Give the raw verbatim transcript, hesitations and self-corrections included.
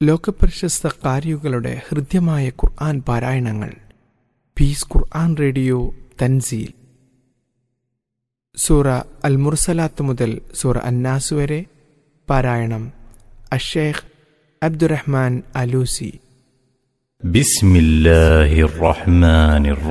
ലോകപ്രശസ്ത ഖാരികളുടെ ഹൃദ്യമായ ഖുർആൻ പാരായണങ്ങൾ. പീസ് ഖുർആൻ റേഡിയോ തൻസീൽ. സൂറ അൽ മുർസലാത്ത് മുതൽ സൂറ അന്നാസ് വരെ. പാരായണം അഷ്ശൈഖ് അബ്ദുറഹ്മാൻ അലൂസി. ബിസ്മില്ലാഹിർ റഹ്മാനിർ